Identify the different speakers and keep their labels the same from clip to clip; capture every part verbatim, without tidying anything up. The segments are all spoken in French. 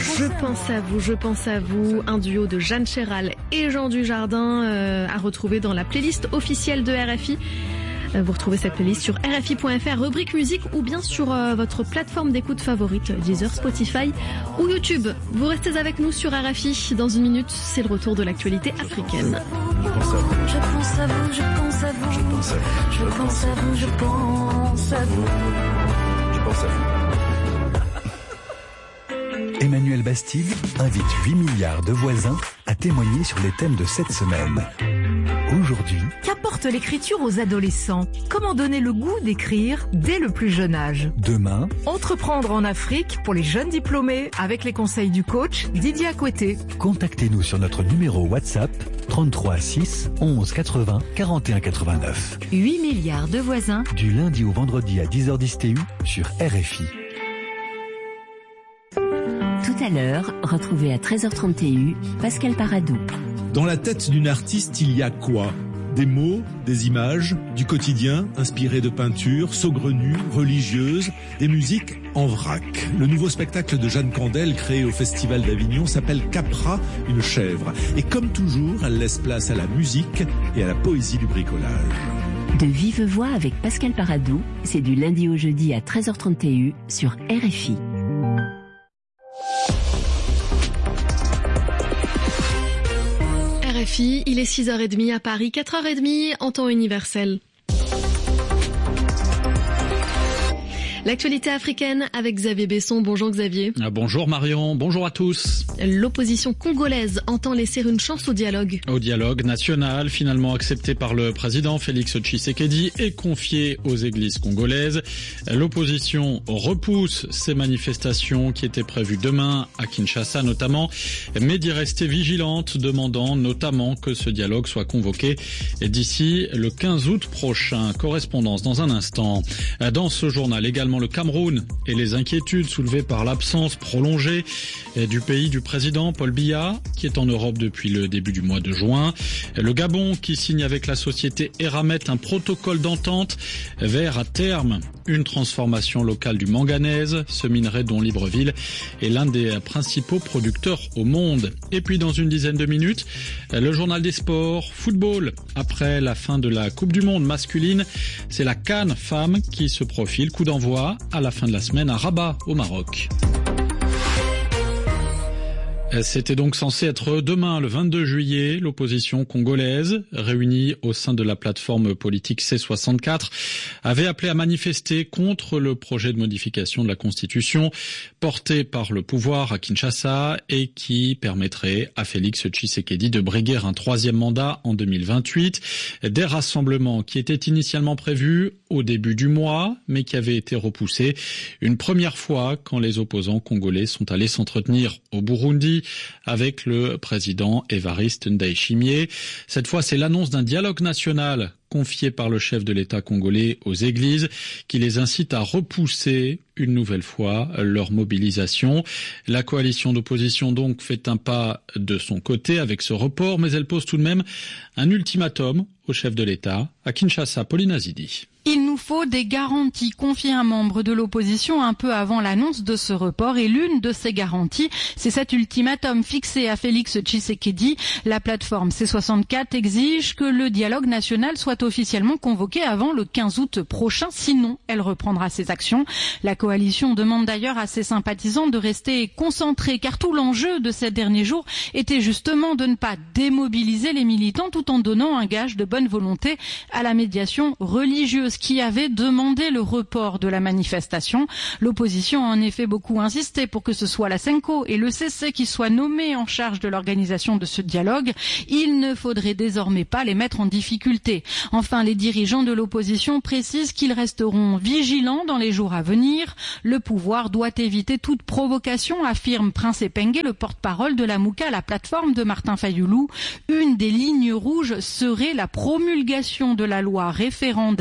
Speaker 1: Je pense à vous, je pense à vous, un duo de Jeanne Chéral et Jean Dujardin euh, à retrouver dans la playlist officielle de R F I. Euh, vous retrouvez cette playlist sur R F I point F R, rubrique musique, ou bien sur euh, votre plateforme d'écoute favorite, Deezer, Spotify ou YouTube. Vous restez avec nous sur R F I. Dans une minute, c'est le retour de l'actualité africaine.
Speaker 2: Je pense à vous, je pense à vous, je pense à vous, je pense à vous, je pense à vous, je pense à vous.
Speaker 3: Emmanuel Bastide invite huit milliards de voisins à témoigner sur les thèmes de cette semaine. Aujourd'hui,
Speaker 4: qu'apporte l'écriture aux adolescents? Comment donner le goût d'écrire dès le plus jeune âge?
Speaker 3: demain,
Speaker 4: Entreprendre en Afrique pour les jeunes diplômés avec les conseils du coach Didier Akoueté.
Speaker 3: contactez-nous sur notre numéro WhatsApp trente-trois six onze quatre-vingts quarante et un quatre-vingt-neuf.
Speaker 4: huit milliards de voisins.
Speaker 3: Du lundi au vendredi à dix heures dix T U sur R F I.
Speaker 5: Tout à l'heure, retrouvez à treize heures trente T U Pascal Paradou.
Speaker 6: Dans la tête d'une artiste, il y a quoi? Des mots, des images, du quotidien, inspirés de peintures, saugrenues, religieuses, des musiques en vrac. Le nouveau spectacle de Jeanne Candel, créé au Festival d'Avignon, s'appelle Capra, une chèvre. Et comme toujours, elle laisse place à la musique et à la poésie du bricolage.
Speaker 5: De vive voix avec Pascal Paradou, c'est du lundi au jeudi à treize heures trente T U sur R F I.
Speaker 1: R F I, il est six heures trente à Paris, quatre heures trente en temps universel. L'actualité africaine avec Xavier Besson. Bonjour Xavier.
Speaker 7: Bonjour Marion, bonjour à tous.
Speaker 1: L'opposition congolaise entend laisser une chance au dialogue.
Speaker 7: Au dialogue national, finalement accepté par le président Félix Tshisekedi et confié aux églises congolaises. L'opposition repousse ces manifestations qui étaient prévues demain à Kinshasa notamment, mais d'y rester vigilante, demandant notamment que ce dialogue soit convoqué d'ici le quinze août prochain. Correspondance dans un instant. Dans ce journal également, le Cameroun et les inquiétudes soulevées par l'absence prolongée du pays du président Paul Biya, qui est en Europe depuis le début du mois de juin. Le Gabon qui signe avec la société Eramet un protocole d'entente vers à terme une transformation locale du manganèse, ce minerai dont Libreville est l'un des principaux producteurs au monde. Et puis dans une dizaine de minutes, le journal des sports, football. Après la fin de la Coupe du Monde masculine, c'est la CAN femmes qui se profile. Coup d'envoi à la fin de la semaine à Rabat, au Maroc. C'était donc censé être demain, le vingt-deux juillet. L'opposition congolaise, réunie au sein de la plateforme politique C soixante-quatre, avait appelé à manifester contre le projet de modification de la Constitution porté par le pouvoir à Kinshasa et qui permettrait à Félix Tshisekedi de briguer un troisième mandat en deux mille vingt-huit. Des rassemblements qui étaient initialement prévus au début du mois, mais qui avaient été repoussés une première fois quand les opposants congolais sont allés s'entretenir au Burundi avec le président Évariste Ndayishimiye. Cette fois, c'est l'annonce d'un dialogue national confié par le chef de l'État congolais aux églises qui les incite à repousser une nouvelle fois leur mobilisation. La coalition d'opposition donc fait un pas de son côté avec ce report, mais elle pose tout de même un ultimatum au chef de l'État à Kinshasa. Pauline Azidi.
Speaker 8: Il nous faut des garanties, confie un membre de l'opposition un peu avant l'annonce de ce report. Et l'une de ces garanties, c'est cet ultimatum fixé à Félix Tshisekedi. La plateforme C soixante-quatre exige que le dialogue national soit officiellement convoqué avant le quinze août prochain. Sinon, elle reprendra ses actions. La coalition demande d'ailleurs à ses sympathisants de rester concentrés, car tout l'enjeu de ces derniers jours était justement de ne pas démobiliser les militants tout en donnant un gage de bonne volonté à la médiation religieuse qui avait demandé le report de la manifestation. L'opposition a en effet beaucoup insisté pour que ce soit la Senko et le C C qui soient nommés en charge de l'organisation de ce dialogue. Il ne faudrait désormais pas les mettre en difficulté. Enfin, les dirigeants de l'opposition précisent qu'ils resteront vigilants dans les jours à venir. Le pouvoir doit éviter toute provocation, affirme Prince Epenge, le porte-parole de la Mouka, la plateforme de Martin Fayoulou. Une des lignes rouges serait la promulgation de la loi référendaire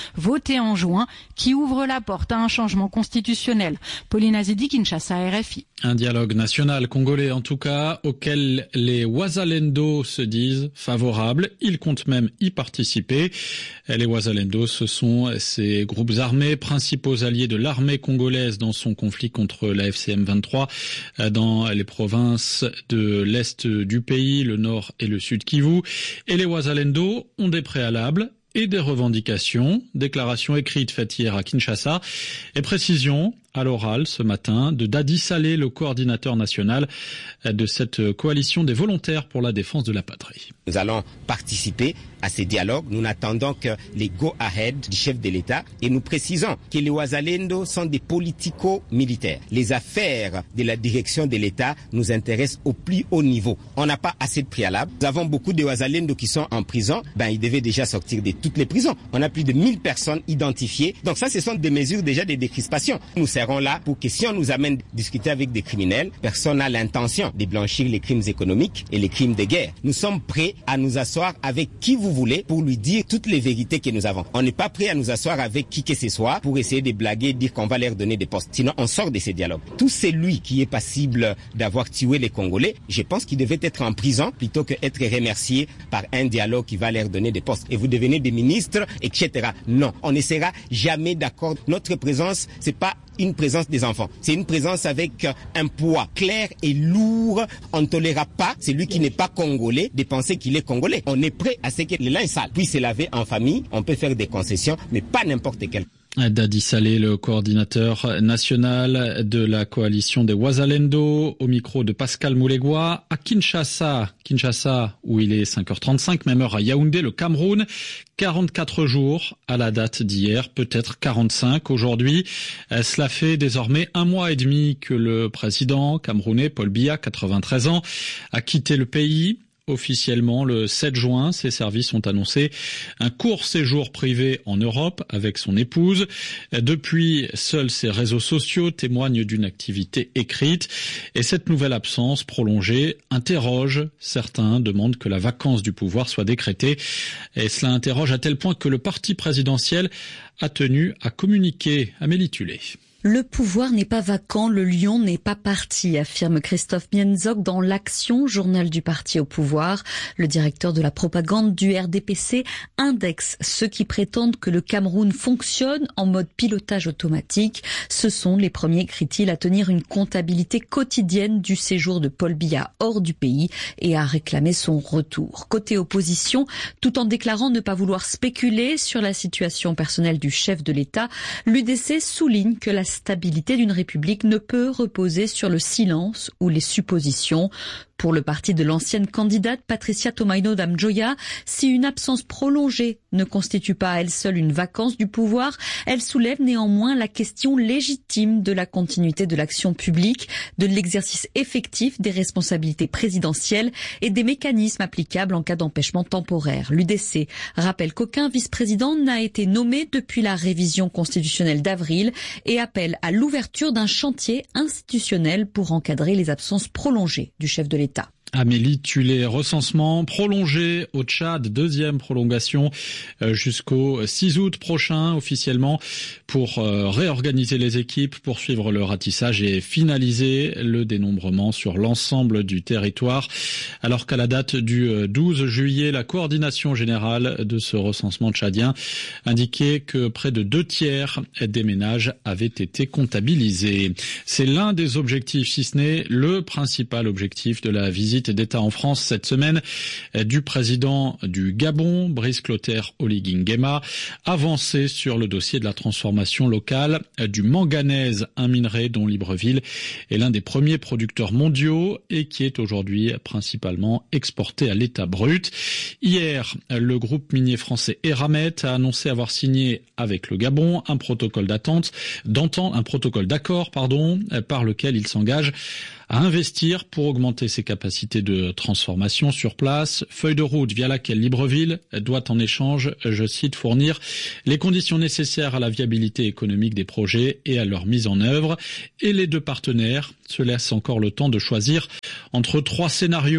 Speaker 8: voté en juin, qui ouvre la porte à un changement constitutionnel. Pauline Azidi, Kinshasa, R F I.
Speaker 7: Un dialogue national congolais en tout cas, auquel les Wazalendo se disent favorables. Ils comptent même y participer. Les Wazalendo, ce sont ces groupes armés, principaux alliés de l'armée congolaise dans son conflit contre la F C M vingt-trois dans les provinces de l'est du pays, le nord et le sud Kivu. Et les Wazalendo ont des préalables et des revendications. Déclaration écrite faite hier à Kinshasa et précision à l'oral ce matin de Dadi Saleh, le coordinateur national de cette coalition des volontaires pour la défense de la patrie.
Speaker 9: Nous allons participer à ces dialogues. Nous n'attendons que les go-ahead du chef de l'État et nous précisons que les Wazalendo sont des politico-militaires. Les affaires de la direction de l'État nous intéressent au plus haut niveau. On n'a pas assez de préalables. Nous avons beaucoup de Wazalendo qui sont en prison. Ben, ils devaient déjà sortir de toutes les prisons. On a plus de mille personnes identifiées. Donc ça, ce sont des mesures déjà de décrispation. Nous serons là pour que si on nous amène discuter avec des criminels, personne n'a l'intention de blanchir les crimes économiques et les crimes de guerre. Nous sommes prêts à nous asseoir avec qui vous voulez pour lui dire toutes les vérités que nous avons. On n'est pas prêt à nous asseoir avec qui que ce soit pour essayer de blaguer, dire qu'on va leur donner des postes. Sinon, on sort de ces dialogues. Tout celui qui est passible d'avoir tué les Congolais, je pense qu'il devait être en prison plutôt qu'être remercié par un dialogue qui va leur donner des postes. Et vous devenez des ministres, et cetera. Non, on ne sera jamais d'accord. Notre présence, c'est pas une présence des enfants. C'est une présence avec un poids clair et lourd. On ne tolérera pas celui qui n'est pas congolais de penser qu'il est congolais. On est prêt à ce que le linge sale puisse se laver en famille. On peut faire des concessions, mais pas n'importe quel.
Speaker 7: Dadi Saleh, le coordinateur national de la coalition des Wazalendo, au micro de Pascal Moulegua, à Kinshasa. Kinshasa, où il est cinq heures trente-cinq, même heure à Yaoundé, le Cameroun. quarante-quatre jours à la date d'hier, peut-être quarante-cinq aujourd'hui. Cela fait désormais un mois et demi que le président camerounais Paul Biya, quatre-vingt-treize ans, a quitté le pays. Officiellement, le sept juin, ses services ont annoncé un court séjour privé en Europe avec son épouse. Depuis, seuls ses réseaux sociaux témoignent d'une activité écrite. Et cette nouvelle absence prolongée interroge. Certains demandent que la vacance du pouvoir soit décrétée. Et cela interroge à tel point que le parti présidentiel a tenu à communiquer. Amélie Tulé.
Speaker 10: Le pouvoir n'est pas vacant, le lion n'est pas parti, affirme Christophe Mienzog dans l'Action, journal du parti au pouvoir. Le directeur de la propagande du R D P C indexe ceux qui prétendent que le Cameroun fonctionne en mode pilotage automatique. Ce sont les premiers, écrit-il, à tenir une comptabilité quotidienne du séjour de Paul Biya hors du pays et à réclamer son retour. Côté opposition, tout en déclarant ne pas vouloir spéculer sur la situation personnelle du chef de l'État, l'U D C souligne que la stabilité d'une république ne peut reposer sur le silence ou les suppositions. Pour le parti de l'ancienne candidate Patricia Tomaino Damjoya, si une absence prolongée ne constitue pas à elle seule une vacance du pouvoir, elle soulève néanmoins la question légitime de la continuité de l'action publique, de l'exercice effectif des responsabilités présidentielles et des mécanismes applicables en cas d'empêchement temporaire. L'U D C rappelle qu'aucun vice-président n'a été nommé depuis la révision constitutionnelle d'avril et appelle à l'ouverture d'un chantier institutionnel pour encadrer les absences prolongées du chef de l'État.
Speaker 7: Amélie Tulé, recensement prolongé au Tchad, deuxième prolongation jusqu'au six août prochain officiellement pour réorganiser les équipes, poursuivre le ratissage et finaliser le dénombrement sur l'ensemble du territoire. Alors qu'à la date du douze juillet, la coordination générale de ce recensement tchadien indiquait que près de deux tiers des ménages avaient été comptabilisés. C'est l'un des objectifs, si ce n'est le principal objectif de la visite d'État en France cette semaine du président du Gabon, Brice Clotaire Oligui Nguema, avancé sur le dossier de la transformation locale du manganèse, un minerai dont Libreville est l'un des premiers producteurs mondiaux et qui est aujourd'hui principalement exporté à l'état brut. Hier, le groupe minier français Eramet a annoncé avoir signé avec le Gabon un protocole d'attente, d'entente, un protocole d'accord, pardon, par lequel il s'engage à investir pour augmenter ses capacités de transformation sur place. Feuille de route via laquelle Libreville doit en échange, je cite, fournir les conditions nécessaires à la viabilité économique des projets et à leur mise en œuvre. Et les deux partenaires se laissent encore le temps de choisir entre trois scénarios.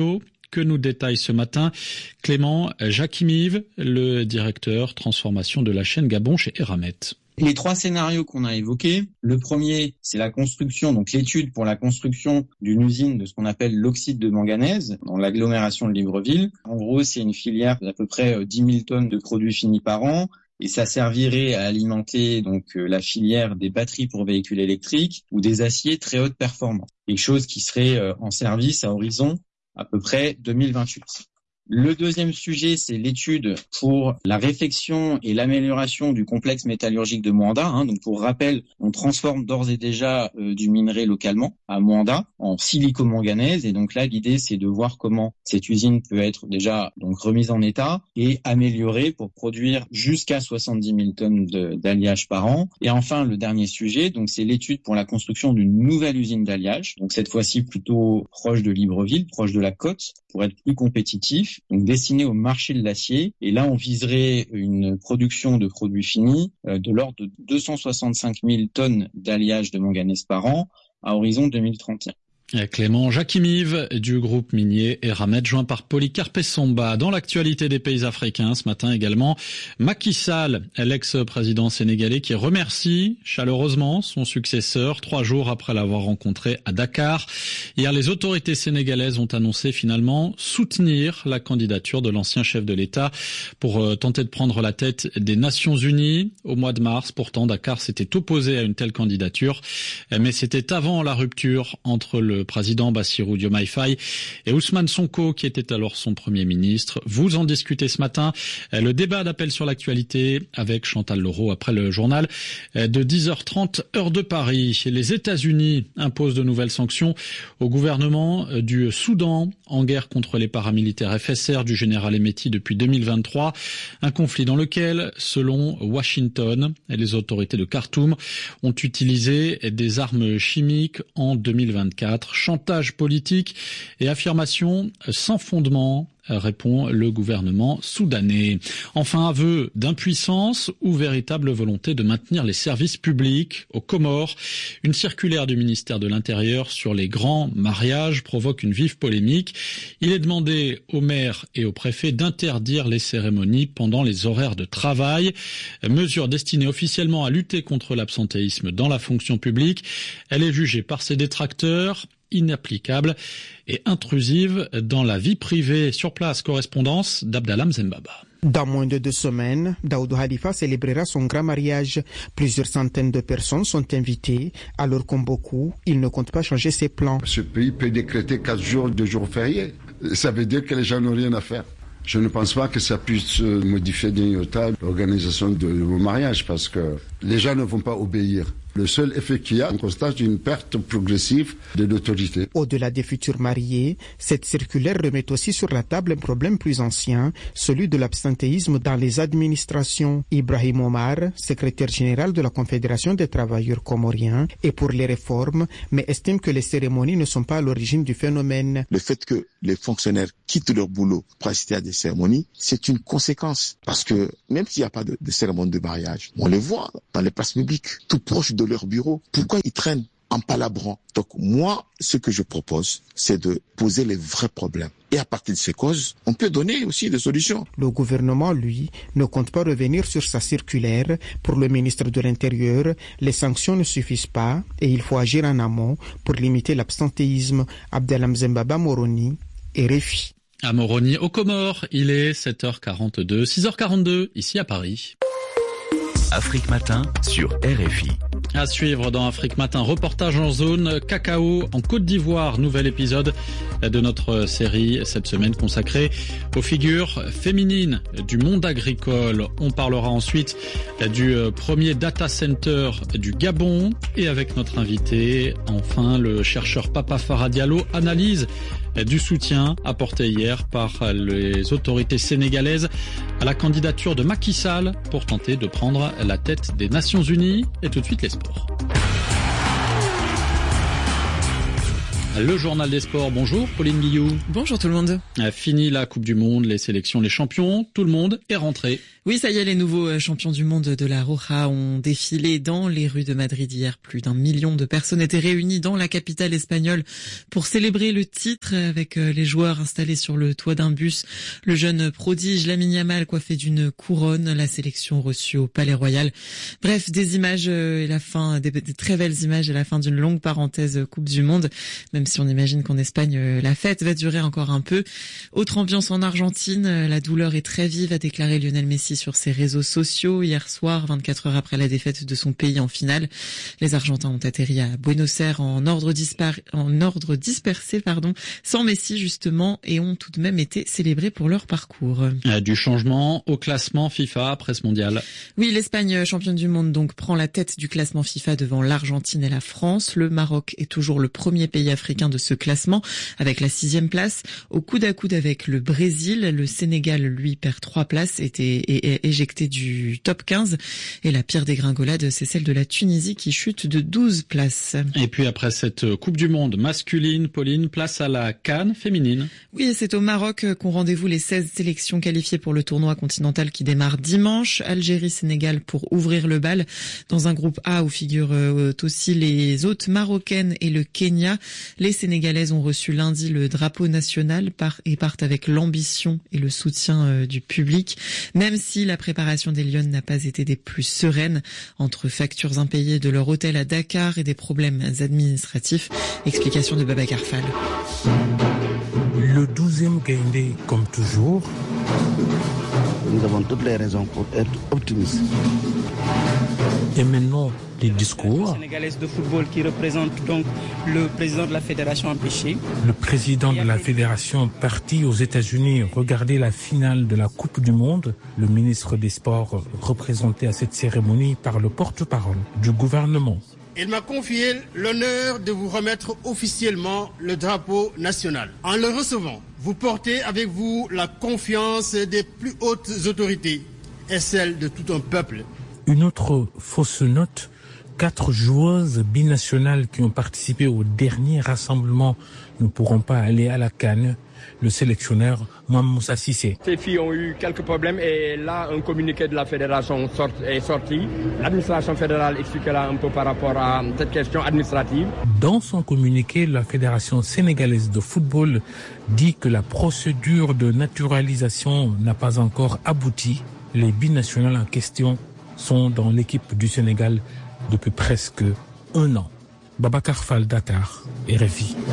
Speaker 7: que nous détaille ce matin Clément Jacquimive, le directeur transformation de la chaîne Gabon chez Eramet.
Speaker 11: Les trois scénarios qu'on a évoqués, le premier, c'est la construction, donc l'étude pour la construction d'une usine de ce qu'on appelle l'oxyde de manganèse dans l'agglomération de Libreville. En gros, c'est une filière d'à peu près dix mille tonnes de produits finis par an. Et ça servirait à alimenter donc la filière des batteries pour véhicules électriques ou des aciers très haute performance. Quelque chose qui serait en service à horizon à peu près deux mille vingt-huit. Le deuxième sujet, c'est l'étude pour la réfection et l'amélioration du complexe métallurgique de Moanda. Hein. Donc, pour rappel, on transforme d'ores et déjà euh, du minerai localement à Moanda en silicomanganèse. Et donc là, l'idée, c'est de voir comment cette usine peut être déjà donc remise en état et améliorée pour produire jusqu'à soixante-dix mille tonnes de, d'alliage par an. Et enfin, le dernier sujet, donc c'est l'étude pour la construction d'une nouvelle usine d'alliage. Donc cette fois-ci plutôt proche de Libreville, proche de la côte, pour être plus compétitif. Donc destiné au marché de l'acier. Et là, on viserait une production de produits finis euh, de l'ordre de deux cent soixante-cinq mille tonnes d'alliage de manganèse par an à horizon deux mille trente et un.
Speaker 7: Clément Jacquimive du groupe minier Eramet, joint par Polycarpe Samba. Dans l'actualité des pays africains, ce matin également, Macky Sall, l'ex-président sénégalais, qui remercie chaleureusement son successeur trois jours après l'avoir rencontré à Dakar. Hier, les autorités sénégalaises ont annoncé finalement soutenir la candidature de l'ancien chef de l'État pour tenter de prendre la tête des Nations Unies. Au mois de mars, pourtant, Dakar s'était opposé à une telle candidature, mais c'était avant la rupture entre le Le président Bassirou Diomaye Faye et Ousmane Sonko, qui était alors son premier ministre. Vous en discutez ce matin. Le débat d'appel sur l'actualité avec Chantal Leroux après le journal de dix heures trente, heure de Paris. Les États-Unis imposent de nouvelles sanctions au gouvernement du Soudan, en guerre contre les paramilitaires F S R du général Hemeti depuis deux mille vingt-trois. Un conflit dans lequel, selon Washington, les autorités de Khartoum ont utilisé des armes chimiques en deux mille vingt-quatre. Chantage politique et affirmation sans fondement, répond le gouvernement soudanais. Enfin, aveu d'impuissance ou véritable volonté de maintenir les services publics aux Comores. Une circulaire du ministère de l'Intérieur sur les grands mariages provoque une vive polémique. Il est demandé aux maires et aux préfets d'interdire les cérémonies pendant les horaires de travail. Mesure destinée officiellement à lutter contre l'absentéisme dans la fonction publique. Elle est jugée par ses détracteurs inapplicable et intrusive dans la vie privée. Sur place, correspondance d'Abdallah Mzembaba.
Speaker 12: Dans moins de deux semaines, Daoudou Halifa célébrera son grand mariage. Plusieurs centaines de personnes sont invitées, alors comme beaucoup, il ne compte pas changer ses plans.
Speaker 13: Ce pays peut décréter quatre jours de jours fériés. Ça veut dire que les gens n'ont rien à faire. Je ne pense pas que ça puisse modifier d'un iota l'organisation de vos mariages parce que les gens ne vont pas obéir. Le seul effet qu'il y a, on constate une perte progressive de l'autorité.
Speaker 12: Au-delà des futurs mariés, cette circulaire remet aussi sur la table un problème plus ancien, celui de l'absentéisme dans les administrations. Ibrahim Omar, secrétaire général de la Confédération des travailleurs comoriens, est pour les réformes, mais estime que les cérémonies ne sont pas à l'origine du phénomène.
Speaker 14: Le fait que les fonctionnaires quittent leur boulot pour assister à des cérémonies, c'est une conséquence. Parce que même s'il n'y a pas de, de cérémonie de mariage, on les voit dans les places publiques, tout proche de leur bureau. Pourquoi ils traînent en palabrant? Donc moi, ce que je propose, c'est de poser les vrais problèmes. Et à partir de ces causes, on peut donner aussi des solutions.
Speaker 12: Le gouvernement, lui, ne compte pas revenir sur sa circulaire. Pour le ministre de l'Intérieur, les sanctions ne suffisent pas et il faut agir en amont pour limiter l'absentéisme. Abdallah Mzembaba, Moroni, R F I.
Speaker 7: À Moroni, aux Comores, il est sept heures quarante-deux, six heures quarante-deux, ici à Paris.
Speaker 3: Afrique Matin sur R F I.
Speaker 7: À suivre dans Afrique Matin, reportage en zone cacao en Côte d'Ivoire. Nouvel épisode de notre série cette semaine consacrée aux figures féminines du monde agricole. On parlera ensuite du premier data center du Gabon et avec notre invité, enfin le chercheur Papa Farah Diallo, analyse du soutien apporté hier par les autorités sénégalaises à la candidature de Macky Sall pour tenter de prendre la tête des Nations Unies. Et tout de suite les sports. Le journal des sports, bonjour Pauline Guillou.
Speaker 15: Bonjour tout le monde.
Speaker 7: Fini la Coupe du Monde, les sélections, les champions, tout le monde est rentré.
Speaker 15: Oui, ça y est, les nouveaux champions du monde de la Roja ont défilé dans les rues de Madrid hier. Plus d'un million de personnes étaient réunies dans la capitale espagnole pour célébrer le titre avec les joueurs installés sur le toit d'un bus. Le jeune prodige Lamine Yamal coiffé d'une couronne, la sélection reçue au Palais Royal. Bref, des images et la fin, des, des très belles images et la fin d'une longue parenthèse Coupe du Monde. Même si on imagine qu'en Espagne, la fête va durer encore un peu. Autre ambiance en Argentine, la douleur est très vive, a déclaré Lionel Messi sur ses réseaux sociaux hier soir, vingt-quatre heures après la défaite de son pays en finale. Les Argentins ont atterri à Buenos Aires en ordre, dispar- en ordre dispersé, pardon, sans Messi justement, et ont tout de même été célébrés pour leur parcours.
Speaker 7: Du changement au classement FIFA presse mondiale.
Speaker 15: Oui, l'Espagne, championne du monde, donc prend la tête du classement FIFA devant l'Argentine et la France. Le Maroc est toujours le premier pays africain de ce classement, avec la sixième place, au coude à coude avec le Brésil. Le Sénégal, lui, perd trois places, était est éjecté du top quinze. Et la pire dégringolade, c'est celle de la Tunisie qui chute de douze places.
Speaker 7: Et puis après cette Coupe du Monde masculine, Pauline, place à la CAN féminine.
Speaker 15: Oui, c'est au Maroc qu'ont rendez-vous les seize sélections qualifiées pour le tournoi continental qui démarre dimanche. Algérie-Sénégal pour ouvrir le bal. Dans un groupe A où figurent aussi les hôtes marocaines et le Kenya. Les Sénégalaises ont reçu lundi le drapeau national et partent avec l'ambition et le soutien du public. Même si la préparation des Lionnes n'a pas été des plus sereines, entre factures impayées de leur hôtel à Dakar et des problèmes administratifs. Explication de Babacar Fall.
Speaker 16: Le douzième Gaindé, comme toujours.
Speaker 17: Nous avons toutes les raisons pour être optimistes.
Speaker 16: Et maintenant, les discours.
Speaker 18: Sénégalaise de football qui représente donc le président de la fédération empêché.
Speaker 16: Le président de la fédération parti aux États-Unis regarder la finale de la Coupe du Monde. Le ministre des Sports représenté à cette cérémonie par le porte-parole du gouvernement.
Speaker 19: Il m'a confié l'honneur de vous remettre officiellement le drapeau national. En le recevant, vous portez avec vous la confiance des plus hautes autorités et celle de tout un peuple.
Speaker 16: Une autre fausse note, quatre joueuses binationales qui ont participé au dernier rassemblement ne pourront pas aller à la CAN. Le sélectionneur Mohamed Moussa Cissé.
Speaker 20: Ces filles ont eu quelques problèmes et là un communiqué de la fédération sort, est sorti. L'administration fédérale explique là un peu par rapport à cette question administrative.
Speaker 16: Dans son communiqué, la fédération sénégalaise de football dit que la procédure de naturalisation n'a pas encore abouti. Les binationales en question sont dans l'équipe du Sénégal depuis presque un an. Babacar Fall, Dakar, R F I.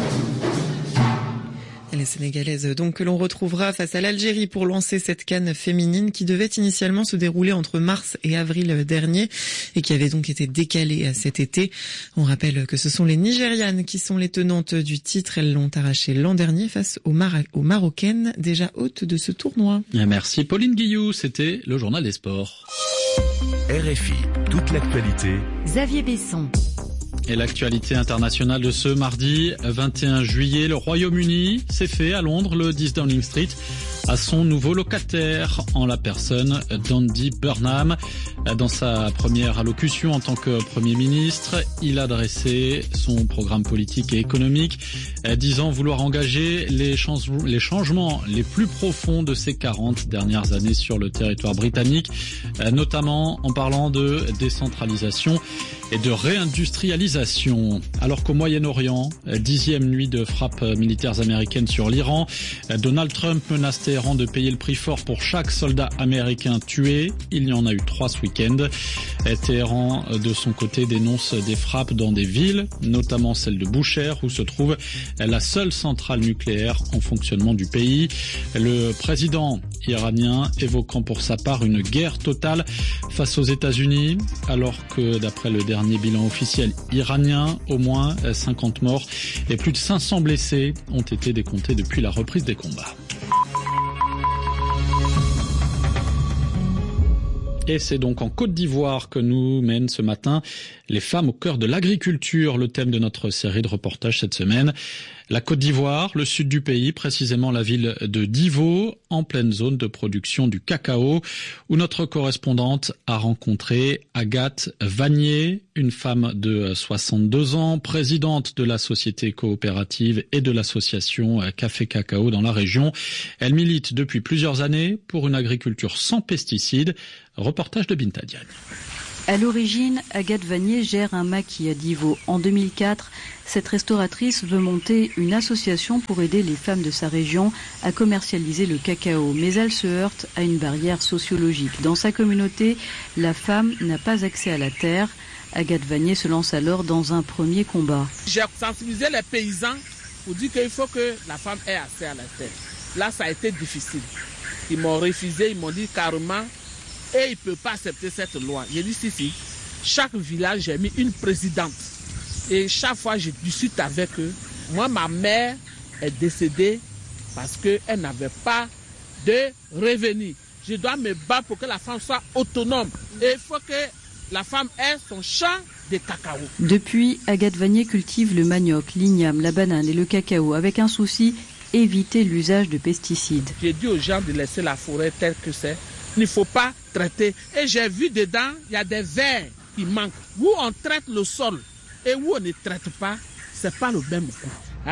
Speaker 15: Les Sénégalaises donc que l'on retrouvera face à l'Algérie pour lancer cette CAN féminine qui devait initialement se dérouler entre mars et avril dernier et qui avait donc été décalée à cet été. On rappelle que ce sont les Nigérianes qui sont les tenantes du titre. Elles l'ont arraché l'an dernier face aux, Mar- aux Marocaines déjà hôtes de ce tournoi.
Speaker 7: Merci Pauline Guillou, c'était le journal des sports.
Speaker 3: R F I, toute l'actualité.
Speaker 4: Xavier Besson.
Speaker 7: Et l'actualité internationale de ce mardi vingt et un juillet, le Royaume-Uni s'est fait à Londres, le dix Downing Street, à son nouveau locataire en la personne d'Andy Burnham. Dans sa première allocution en tant que Premier ministre, il a dressé son programme politique et économique, disant vouloir engager les, change- les changements les plus profonds de ces quarante dernières années sur le territoire britannique, notamment en parlant de décentralisation et de réindustrialisation. Alors qu'au Moyen-Orient, dixième nuit de frappes militaires américaines sur l'Iran, Donald Trump menace Téhéran de payer le prix fort pour chaque soldat américain tué. Il y en a eu trois ce week-end. Téhéran, de son côté, dénonce des frappes dans des villes, notamment celle de Boucher, où se trouve la seule centrale nucléaire en fonctionnement du pays. Le président iranien évoquant pour sa part une guerre totale face aux États-Unis, alors que d'après le dernier bilan officiel iranien, au moins cinquante morts et plus de cinq cents blessés ont été décomptés depuis la reprise des combats. Et c'est donc en Côte d'Ivoire que nous mène ce matin les femmes au cœur de l'agriculture, le thème de notre série de reportages cette semaine. La Côte d'Ivoire, le sud du pays, précisément la ville de Divo, en pleine zone de production du cacao, où notre correspondante a rencontré Agathe Vanier, une femme de soixante-deux ans, présidente de la société coopérative et de l'association Café Cacao dans la région. Elle milite depuis plusieurs années pour une agriculture sans pesticides. Reportage de Binta Diagne.
Speaker 21: À l'origine, Agathe Vanier gère un maquis à Divo. En deux mille quatre, cette restauratrice veut monter une association pour aider les femmes de sa région à commercialiser le cacao. Mais elle se heurte à une barrière sociologique. Dans sa communauté, la femme n'a pas accès à la terre. Agathe Vanier se lance alors dans un premier combat.
Speaker 22: J'ai sensibilisé les paysans pour dire qu'il faut que la femme ait accès à la terre. Là, ça a été difficile. Ils m'ont refusé, ils m'ont dit carrément, et ils ne peuvent pas accepter cette loi. J'ai dit si, si. Chaque village, j'ai mis une présidente. Et chaque fois, je discute avec eux. Moi, ma mère est décédée parce qu'elle n'avait pas de revenus. Je dois me battre pour que la femme soit autonome. Et il faut que la femme ait son champ de cacao.
Speaker 21: Depuis, Agathe Vanier cultive le manioc, l'igname, la banane et le cacao avec un souci, éviter l'usage de pesticides.
Speaker 22: J'ai dit aux gens de laisser la forêt telle que c'est. Il ne faut pas traiter. Et j'ai vu dedans, il y a des vers qui manquent. Où on traite le sol et où on ne traite pas, ce n'est pas le même coup.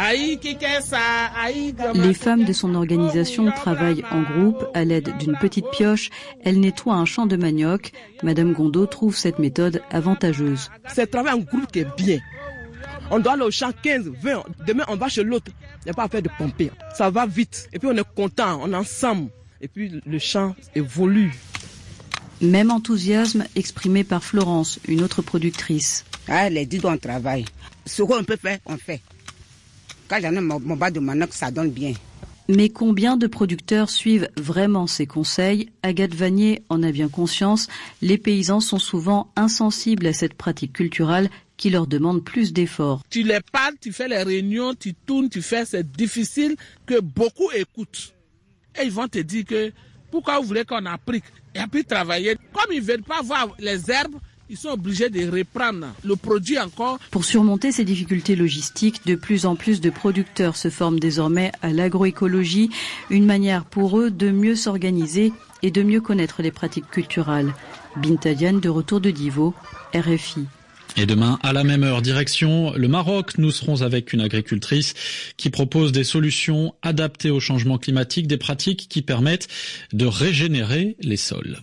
Speaker 21: Les femmes de son organisation travaillent en groupe à l'aide d'une petite pioche. Elles nettoient un champ de manioc. Madame Gondo trouve cette méthode avantageuse.
Speaker 23: C'est le travail en groupe qui est bien. On doit aller au champ quinze, vingt. Demain, on va chez l'autre. Il n'y a pas à faire de pomper. Ça va vite. Et puis, on est content, on est ensemble. Et puis le champ évolue.
Speaker 21: Même enthousiasme exprimé par Florence, une autre productrice.
Speaker 24: Ah, les dix doigts, on travaille. Ce qu'on peut faire, on fait. Quand j'en ai mon, mon bas de manioc, ça donne bien.
Speaker 21: Mais combien de producteurs suivent vraiment ces conseils? Agathe Vanier en a bien conscience. Les paysans sont souvent insensibles à cette pratique culturelle qui leur demande plus d'efforts.
Speaker 22: Tu les parles, tu fais les réunions, tu tournes, tu fais, c'est difficile que beaucoup écoutent. Et ils vont te dire que pourquoi vous voulez qu'on applique et puis travailler. Comme ils ne veulent pas voir les herbes, ils sont obligés de reprendre le produit encore.
Speaker 21: Pour surmonter ces difficultés logistiques, de plus en plus de producteurs se forment désormais à l'agroécologie, une manière pour eux de mieux s'organiser et de mieux connaître les pratiques culturelles. Binta Diagne, de retour de Divo, R F I.
Speaker 7: Et demain, à la même heure, direction le Maroc, nous serons avec une agricultrice qui propose des solutions adaptées au changement climatique, des pratiques qui permettent de régénérer les sols.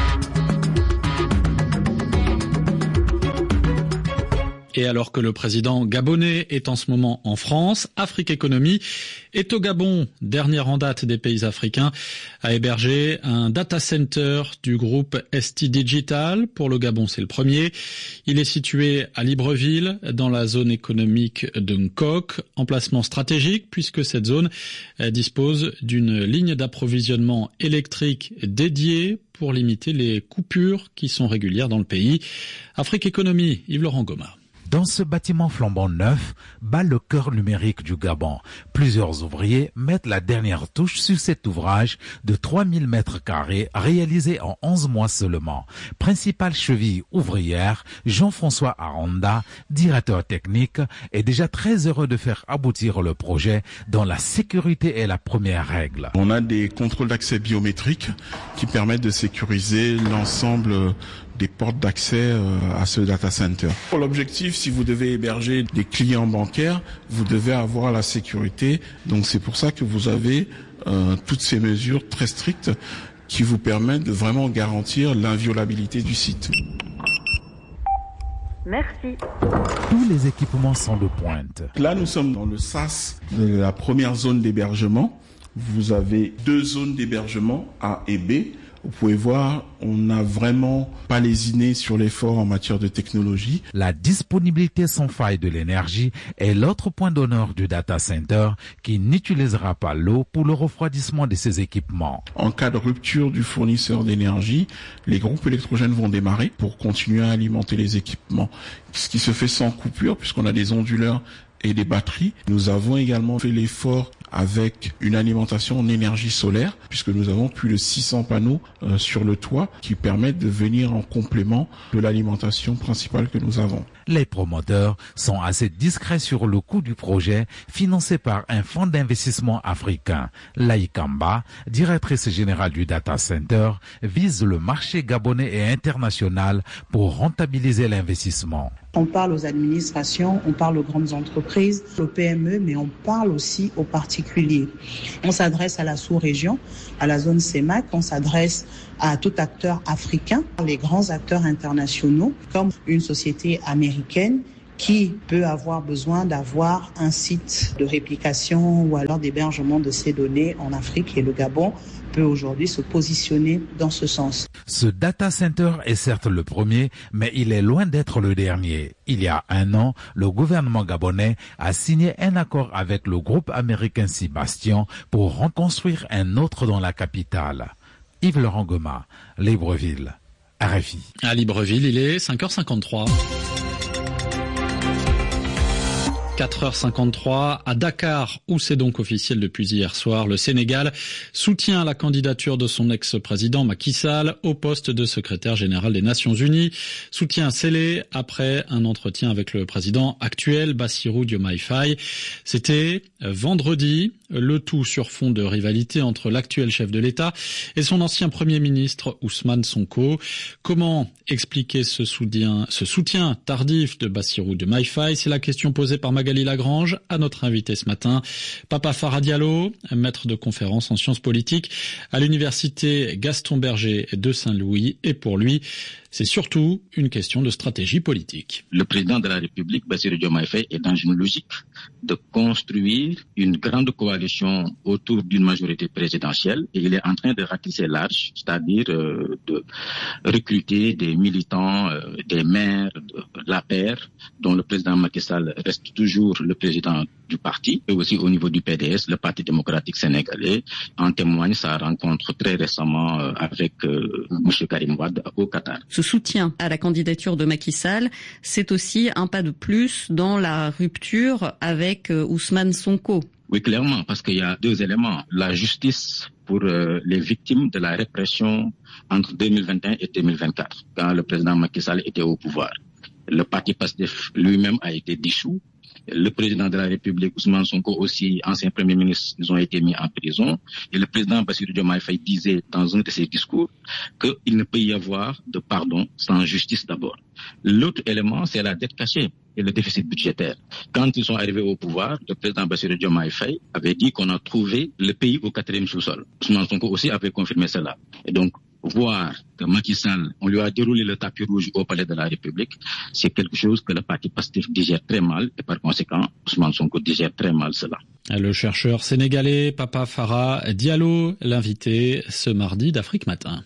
Speaker 7: Et alors que le président gabonais est en ce moment en France, Afrique Économie est au Gabon, dernière en date des pays africains, à héberger un data center du groupe S T Digital. Pour le Gabon, c'est le premier. Il est situé à Libreville, dans la zone économique de Nkok, emplacement stratégique puisque cette zone dispose d'une ligne d'approvisionnement électrique dédiée pour limiter les coupures qui sont régulières dans le pays. Afrique Économie, Yves-Laurent Goma.
Speaker 25: Dans ce bâtiment flambant neuf, bat le cœur numérique du Gabon. Plusieurs ouvriers mettent la dernière touche sur cet ouvrage de trois mille mètres carrés réalisé en onze mois seulement. Principale cheville ouvrière, Jean-François Aranda, directeur technique, est déjà très heureux de faire aboutir le projet dont la sécurité est la première règle.
Speaker 26: On a des contrôles d'accès biométriques qui permettent de sécuriser l'ensemble des portes d'accès à ce data center. Pour l'objectif, si vous devez héberger des clients bancaires, vous devez avoir la sécurité. Donc c'est pour ça que vous avez euh, toutes ces mesures très strictes qui vous permettent de vraiment garantir l'inviolabilité du site.
Speaker 25: Merci. Tous les équipements sont de pointe.
Speaker 26: Là, nous sommes dans le S A S de la première zone d'hébergement. Vous avez deux zones d'hébergement, A et B. Vous pouvez voir, on n'a vraiment pas lésiné sur l'effort en matière de technologie.
Speaker 25: La disponibilité sans faille de l'énergie est l'autre point d'honneur du data center qui n'utilisera pas l'eau pour le refroidissement de ses équipements.
Speaker 26: En cas de rupture du fournisseur d'énergie, les groupes électrogènes vont démarrer pour continuer à alimenter les équipements. Ce qui se fait sans coupure puisqu'on a des onduleurs et des batteries. Nous avons également fait l'effort avec une alimentation en énergie solaire, puisque nous avons plus de six cents panneaux euh, sur le toit qui permettent de venir en complément de l'alimentation principale que nous avons.
Speaker 25: Les promoteurs sont assez discrets sur le coût du projet financé par un fonds d'investissement africain. Laïkamba, directrice générale du data center, vise le marché gabonais et international pour rentabiliser l'investissement.
Speaker 1: On parle aux administrations, on parle aux grandes entreprises, aux P M E, mais on parle aussi aux particuliers. On s'adresse à la sous-région, à la zone C E M A C, on s'adresse à tout acteur africain, les grands acteurs internationaux, comme une société américaine qui peut avoir besoin d'avoir un site de réplication ou alors d'hébergement de ces données en Afrique, et le Gabon peut aujourd'hui se positionner dans ce sens.
Speaker 25: Ce data center est certes le premier, mais il est loin d'être le dernier. Il y a un an, le gouvernement gabonais a signé un accord avec le groupe américain Sébastien pour reconstruire un autre dans la capitale. Yves-Laurent Goma, Libreville, R F I.
Speaker 7: À Libreville, il est cinq heures cinquante-trois. quatre heures cinquante-trois à Dakar, où c'est donc officiel depuis hier soir. Le Sénégal soutient la candidature de son ex-président Macky Sall au poste de secrétaire général des Nations Unies. Soutien scellé après un entretien avec le président actuel, Bassirou Diomaye Faye. C'était vendredi, le tout sur fond de rivalité entre l'actuel chef de l'État et son ancien premier ministre Ousmane Sonko. Comment expliquer ce soutien, ce soutien tardif de Bassirou Diomaye Faye? C'est la question posée par Magali Lagrange à notre invité ce matin. Papa Farah Diallo, maître de conférence en sciences politiques à l'université Gaston Berger de Saint-Louis. Et pour lui, c'est surtout une question de stratégie politique.
Speaker 2: Le président de la République, Bassirou Diomaye Faye, est dans une logique de construire une grande coalition autour d'une majorité présidentielle, et il est en train de ratisser large, c'est-à-dire euh, de recruter des militants, euh, des maires de l'A P R, dont le président Macky Sall reste toujours le président du parti, et aussi au niveau du P D S, le Parti démocratique sénégalais. En témoigne sa rencontre très récemment euh, avec euh, M. Karim Wade au Qatar.
Speaker 5: Ce soutien à la candidature de Macky Sall, c'est aussi un pas de plus dans la rupture avec euh, Ousmane Sonko.
Speaker 2: Oui, clairement, parce qu'il y a deux éléments. La justice pour euh, les victimes de la répression entre deux mille vingt et un et deux mille vingt-quatre, quand le président Macky Sall était au pouvoir. Le parti PASTEF lui-même a été dissous. Le président de la République, Ousmane Sonko, aussi, ancien premier ministre, ils ont été mis en prison. Et le président Bassirou Diomaye Faye disait dans un de ses discours qu'il ne peut y avoir de pardon sans justice d'abord. L'autre élément, c'est la dette cachée et le déficit budgétaire. Quand ils sont arrivés au pouvoir, le président Bassirou Diomaye Faye avait dit qu'on a trouvé le pays au quatrième sous-sol. Ousmane Sonko aussi avait confirmé cela. Et donc, voir que Macky Sall, on lui a déroulé le tapis rouge au palais de la République, c'est quelque chose que le parti PASTEF digère très mal, et par conséquent, Ousmane Sonko digère très mal cela.
Speaker 7: Le chercheur sénégalais Papa Farah Diallo, l'invité ce mardi d'Afrique Matin.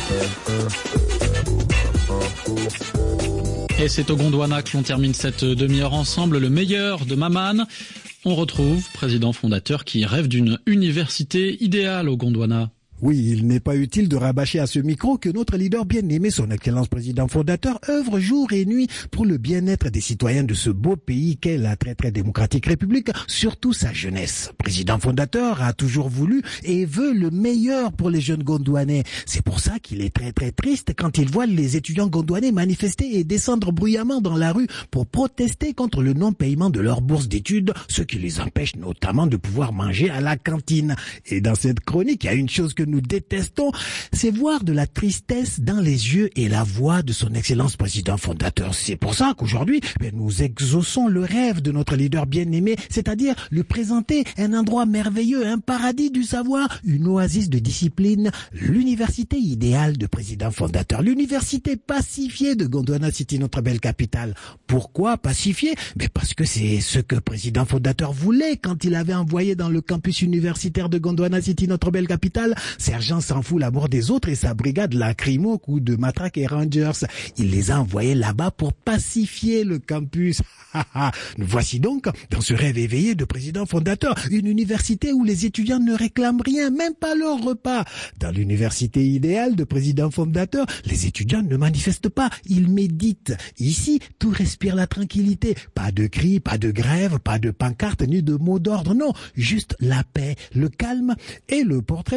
Speaker 7: Et c'est au Gondwana que l'on termine cette demi-heure ensemble. Le meilleur de Maman. On retrouve président fondateur qui rêve d'une université idéale au Gondwana.
Speaker 6: Oui, il n'est pas utile de rabâcher à ce micro que notre leader bien-aimé, son excellence président fondateur, œuvre jour et nuit pour le bien-être des citoyens de ce beau pays qu'est la très très démocratique République, surtout sa jeunesse. Président fondateur a toujours voulu et veut le meilleur pour les jeunes gondouanais. C'est pour ça qu'il est très très triste quand il voit les étudiants gondouanais manifester et descendre bruyamment dans la rue pour protester contre le non-paiement de leur bourse d'études, ce qui les empêche notamment de pouvoir manger à la cantine. Et dans cette chronique, il y a une chose que nous détestons, c'est voir de la tristesse dans les yeux et la voix de son excellence président fondateur. C'est pour ça qu'aujourd'hui, nous exauçons le rêve de notre leader bien-aimé, c'est-à-dire lui présenter un endroit merveilleux, un paradis du savoir, une oasis de discipline, l'université idéale de président fondateur, l'université pacifiée de Gondwana City, notre belle capitale. Pourquoi pacifiée? Mais parce que c'est ce que président fondateur voulait quand il avait envoyé dans le campus universitaire de Gondwana City, notre belle capitale, Sergent s'en fout la mort des autres et sa brigade lacrymo, coup de matraque et rangers. Il les a envoyés là-bas pour pacifier le campus. Nous voici donc dans ce rêve éveillé de président fondateur, une université où les étudiants ne réclament rien, même pas leur repas. Dans l'université idéale de président fondateur, les étudiants ne manifestent pas, ils méditent. Ici, tout respire la tranquillité. Pas de cris, pas de grève, pas de pancarte, ni de mots d'ordre, non. Juste la paix, le calme et le portrait de notre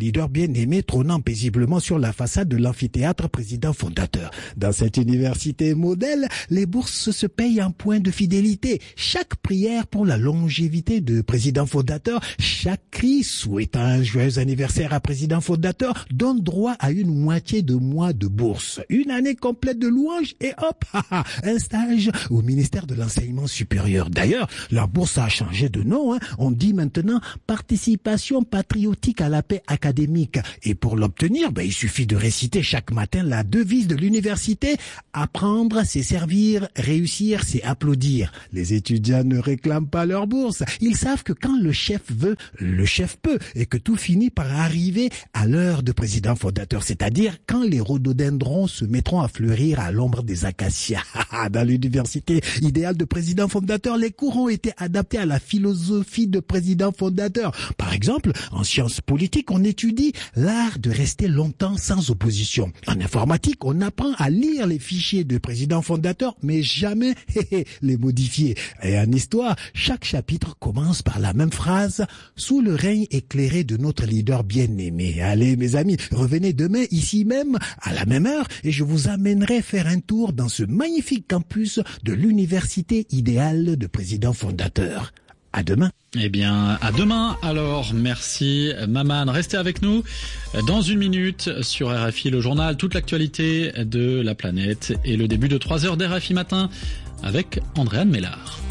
Speaker 6: leader bien-aimé trônant paisiblement sur la façade de l'amphithéâtre président fondateur. Dans cette université modèle, les bourses se payent en point de fidélité. Chaque prière pour la longévité de président fondateur, chaque cri souhaitant un joyeux anniversaire à président fondateur donne droit à une moitié de mois de bourse. Une année complète de louanges et hop, un stage au ministère de l'enseignement supérieur. D'ailleurs, leur bourse a changé de nom. Hein. On dit maintenant participation patriotique à la paix académique. Et pour l'obtenir, ben, il suffit de réciter chaque matin la devise de l'université. Apprendre, c'est servir, réussir, c'est applaudir. Les étudiants ne réclament pas leur bourse. Ils savent que quand le chef veut, le chef peut. Et que tout finit par arriver à l'heure de président fondateur. C'est-à-dire quand les rhododendrons se mettront à fleurir à l'ombre des acacias. Dans l'université idéale de président fondateur, les cours ont été adaptés à la philosophie de président fondateur. Par exemple, en sciences politiques, on étudie l'art de rester longtemps sans opposition. En informatique, on apprend à lire les fichiers de président fondateur, mais jamais les modifier. Et en histoire, chaque chapitre commence par la même phrase, sous le règne éclairé de notre leader bien-aimé. Allez, mes amis, revenez demain ici même, à la même heure, et je vous amènerai faire un tour dans ce magnifique campus de l'université idéale de président fondateur. À demain.
Speaker 7: Eh bien, à demain. Alors, merci Maman. Restez avec nous dans une minute sur R F I, le journal, toute l'actualité de la planète et le début de trois heures d'R F I matin avec Andréane Mélard.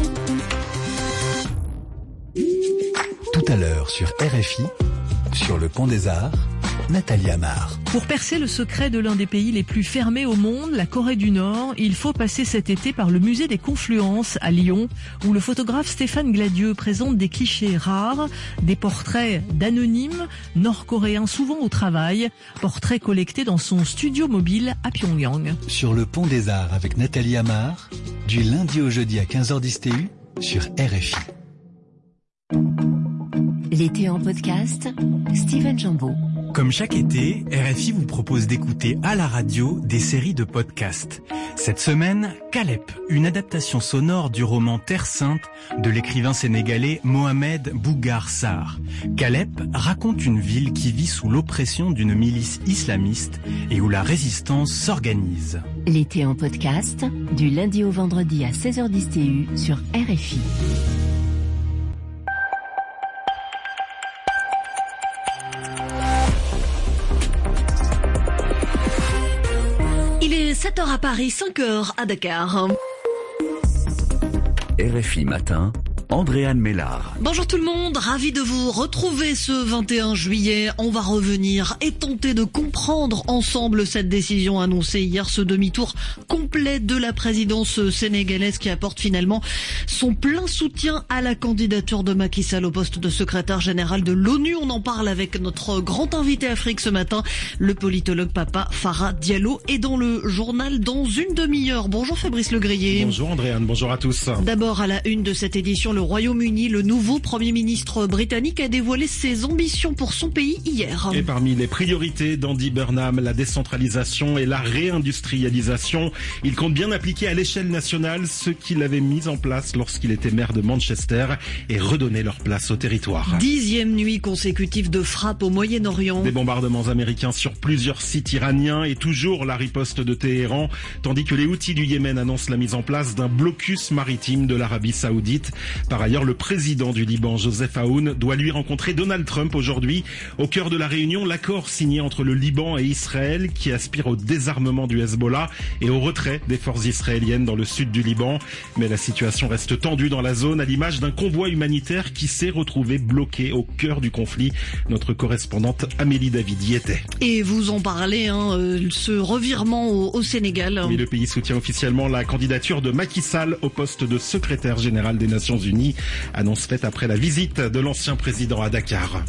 Speaker 3: Tout à l'heure sur R F I, sur le Pont des Arts, Nathalie Amar.
Speaker 4: Pour percer le secret de l'un des pays les plus fermés au monde, la Corée du Nord, il faut passer cet été par le musée des Confluences à Lyon, où le photographe Stéphane Gladieux présente des clichés rares, des portraits d'anonymes nord-coréens souvent au travail, portraits collectés dans son studio mobile à Pyongyang.
Speaker 3: Sur le Pont des Arts avec Nathalie Amar, du lundi au jeudi à quinze heures dix T U sur R F I.
Speaker 8: L'été en podcast, Steven Jambeau.
Speaker 9: Comme chaque été, R F I vous propose d'écouter à la radio des séries de podcasts. Cette semaine, Calep, une adaptation sonore du roman Terre Sainte de l'écrivain sénégalais Mohamed Bougar Sarr. Calep raconte une ville qui vit sous l'oppression d'une milice islamiste et où la résistance s'organise.
Speaker 8: L'été en podcast, du lundi au vendredi à seize heures dix T U sur R F I.
Speaker 4: sept heures à Paris, cinq heures à Dakar.
Speaker 10: R F I matin, Andréane Mélard.
Speaker 4: Bonjour tout le monde, ravi de vous retrouver ce vingt et un juillet. On va revenir et tenter de comprendre ensemble cette décision annoncée hier, ce demi-tour complet de la présidence sénégalaise qui apporte finalement son plein soutien à la candidature de Macky Sall au poste de secrétaire général de l'ONU. On en parle avec notre grand invité Afrique ce matin, le politologue Papa Farah Diallo, et dans le journal dans une demi-heure. Bonjour Fabrice Legrier.
Speaker 11: Bonjour Andréane, bonjour à tous.
Speaker 4: D'abord à la une de cette édition, le Royaume-Uni, le nouveau Premier ministre britannique a dévoilé ses ambitions pour son pays hier.
Speaker 11: Et parmi les priorités d'Andy Burnham, la décentralisation et la réindustrialisation. Il compte bien appliquer à l'échelle nationale ce qu'il avait mis en place lorsqu'il était maire de Manchester et redonner leur place au territoire.
Speaker 4: Dixième nuit consécutive de frappe au Moyen-Orient.
Speaker 11: Des bombardements américains sur plusieurs sites iraniens et toujours la riposte de Téhéran, tandis que les Houthis du Yémen annoncent la mise en place d'un blocus maritime de l'Arabie Saoudite. Par ailleurs, le président du Liban, Joseph Aoun, doit lui rencontrer Donald Trump aujourd'hui. Au cœur de la réunion, l'accord signé entre le Liban et Israël qui aspire au désarmement du Hezbollah et au retrait des forces israéliennes dans le sud du Liban. Mais la situation reste tendue dans la zone à l'image d'un convoi humanitaire qui s'est retrouvé bloqué au cœur du conflit. Notre correspondante Amélie David y était.
Speaker 4: Et vous en parlez, hein, euh, ce revirement au, au Sénégal.
Speaker 11: Oui, le pays soutient officiellement la candidature de Macky Sall au poste de secrétaire général des Nations Unies. Annonce faite après la visite de l'ancien président à Dakar.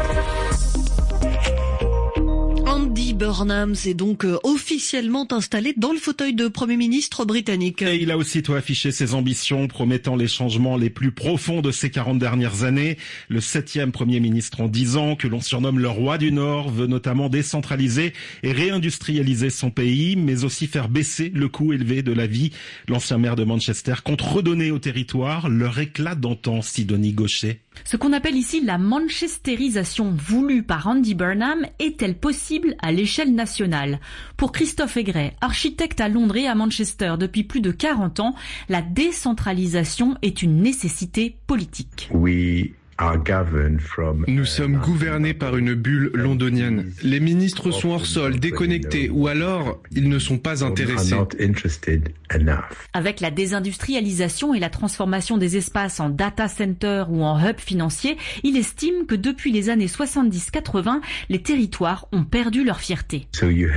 Speaker 4: Andy Burnham s'est donc euh, officiellement installé dans le fauteuil de Premier ministre britannique.
Speaker 11: Et il a aussitôt affiché ses ambitions, promettant les changements les plus profonds de ces quarante dernières années. Le septième Premier ministre en dix ans, que l'on surnomme le roi du Nord, veut notamment décentraliser et réindustrialiser son pays, mais aussi faire baisser le coût élevé de la vie. L'ancien maire de Manchester compte redonner au territoire leur éclat d'antan, Sidonie Gaucher.
Speaker 12: Ce qu'on appelle ici la manchesterisation voulue par Andy Burnham est-elle possible à l'échelle nationale? Pour Christophe Aigret, architecte à Londres et à Manchester depuis plus de quarante ans, la décentralisation est une nécessité politique.
Speaker 13: Oui. Nous sommes gouvernés par une bulle londonienne. Les ministres sont hors sol, déconnectés, ou alors ils ne sont pas intéressés.
Speaker 12: Avec la désindustrialisation et la transformation des espaces en data center ou en hub financier, il estime que depuis les années soixante-dix quatre-vingts, les territoires ont perdu leur fierté.
Speaker 13: Il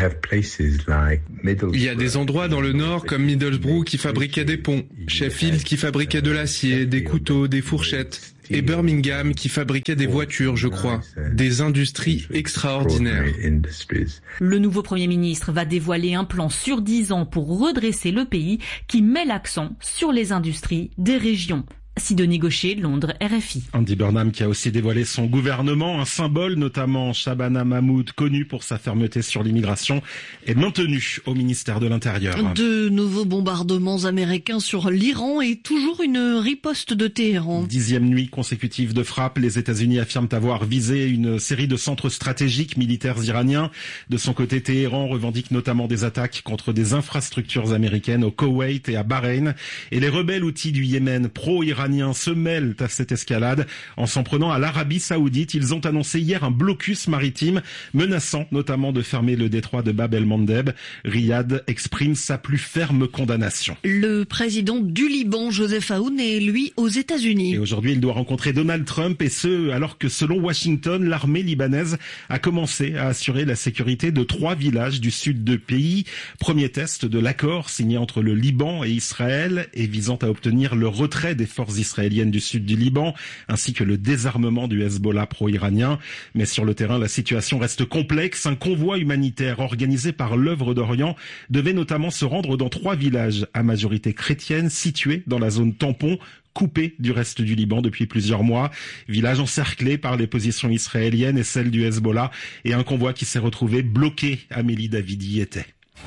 Speaker 13: y a des endroits dans le nord comme Middlesbrough qui fabriquaient des ponts, Sheffield qui fabriquait de l'acier, des couteaux, des fourchettes, et Birmingham qui fabriquait des voitures, je crois. Des industries extraordinaires.
Speaker 12: Le nouveau Premier ministre va dévoiler un plan sur dix ans pour redresser le pays qui met l'accent sur les industries des régions. Sidonie Gaucher, Londres, R F I.
Speaker 11: Andy Burnham qui a aussi dévoilé son gouvernement, un symbole notamment Shabana Mahmoud, connu pour sa fermeté sur l'immigration, est maintenu au ministère de l'Intérieur.
Speaker 4: De nouveaux bombardements américains sur l'Iran et toujours une riposte de Téhéran.
Speaker 11: Dixième nuit consécutive de frappe, les États-Unis affirment avoir visé une série de centres stratégiques militaires iraniens. De son côté, Téhéran revendique notamment des attaques contre des infrastructures américaines au Koweït et à Bahreïn. Et les rebelles houthis du Yémen pro-iraniens se mêlent à cette escalade en s'en prenant à l'Arabie Saoudite. Ils ont annoncé hier un blocus maritime menaçant notamment de fermer le détroit de Bab el-Mandeb. Riyad exprime sa plus ferme condamnation.
Speaker 4: Le président du Liban, Joseph Aoun, est lui aux États-Unis.
Speaker 11: Et aujourd'hui, il doit rencontrer Donald Trump, et ce, alors que selon Washington, l'armée libanaise a commencé à assurer la sécurité de trois villages du sud du pays. Premier test de l'accord signé entre le Liban et Israël et visant à obtenir le retrait des forces israéliennes du sud du Liban, ainsi que le désarmement du Hezbollah pro-iranien. Mais sur le terrain, la situation reste complexe. Un convoi humanitaire organisé par l'Œuvre d'Orient devait notamment se rendre dans trois villages à majorité chrétienne situés dans la zone tampon, coupé du reste du Liban depuis plusieurs mois. Village encerclé par les positions israéliennes et celles du Hezbollah, et un convoi qui s'est retrouvé bloqué. Amélie David y était.